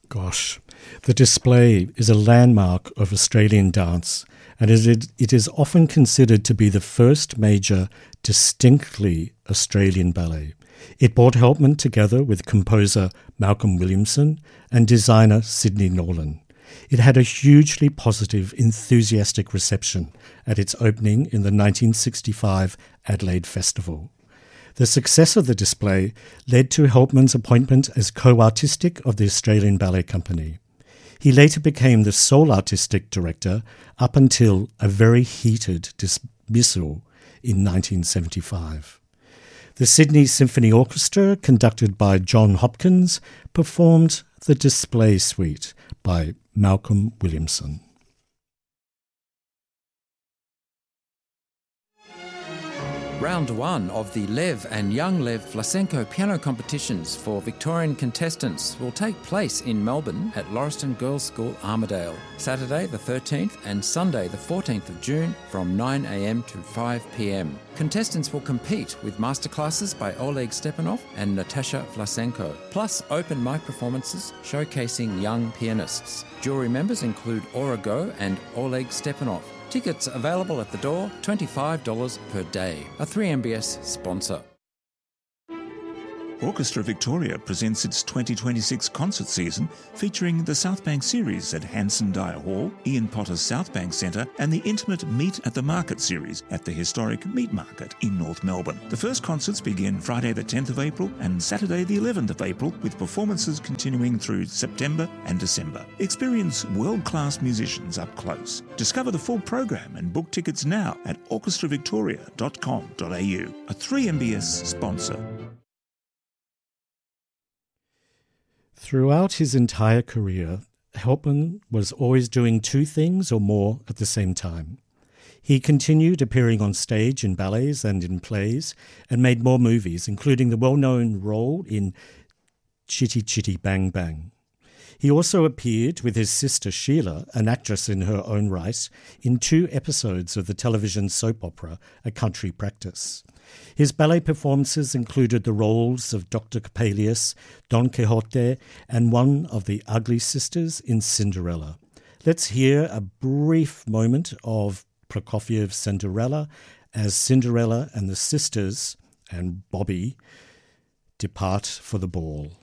Gosh, the display is a landmark of Australian dance, and it is often considered to be the first major, distinctly Australian ballet. It brought Helpmann together with composer Malcolm Williamson and designer Sidney Norland. It had a hugely positive, enthusiastic reception at its opening in the 1965 Adelaide Festival. The success of the display led to Helpmann's appointment as co-artistic of the Australian Ballet Company. He later became the sole artistic director up until a very heated dismissal in 1975. The Sydney Symphony Orchestra, conducted by John Hopkins, performed the Display Suite by Malcolm Williamson. Round one of the Lev and Young Lev Vlasenko piano competitions for Victorian contestants will take place in Melbourne at Lauriston Girls' School, Armidale, Saturday the 13th and Sunday the 14th of June from 9 a.m. to 5 p.m. Contestants will compete with masterclasses by Oleg Stepanov and Natasha Vlasenko, plus open mic performances showcasing young pianists. Jury members include Aura Go and Oleg Stepanov. Tickets available at the door, $25 per day. A 3MBS sponsor. Orchestra Victoria presents its 2026 concert season featuring the South Bank series at Hanson Dyer Hall, Ian Potter's South Bank Centre and the intimate Meet at the Market series at the historic Meat Market in North Melbourne. The first concerts begin Friday the 10th of April and Saturday the 11th of April, with performances continuing through September and December. Experience world-class musicians up close. Discover the full program and book tickets now at orchestravictoria.com.au. A 3MBS sponsor. Throughout his entire career, Helpmann was always doing two things or more at the same time. He continued appearing on stage in ballets and in plays, and made more movies, including the well-known role in Chitty Chitty Bang Bang. He also appeared with his sister Sheila, an actress in her own right, in 2 episodes of the television soap opera A Country Practice. His ballet performances included the roles of Dr. Coppelius, Don Quixote, and one of the Ugly Sisters in Cinderella. Let's hear a brief moment of Prokofiev's Cinderella as Cinderella and the sisters and Bobby depart for the ball.